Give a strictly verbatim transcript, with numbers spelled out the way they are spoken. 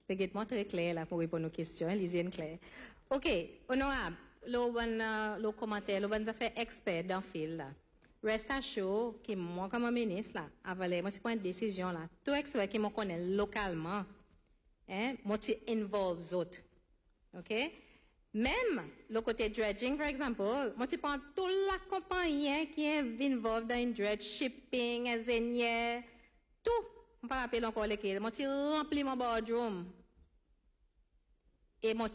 Peut-être très clair là pour répondre aux questions, Lisiane Claire. OK, honorable, le bon le commentaire, le bon affaire expert dans fil là. Reste à chaud que moi comme ministre là, avaler moi prendre une décision là. Tout expert qui me connaît localement, hein, moi tu involve autres. OK? Même le côté dredging par exemple, moi tu prends toute la compagnie qui est involved dans une dredge shipping, ingénieur, tout. On pas rappeler encore lesquels. Moi tu remplis mon boardroom. Et moi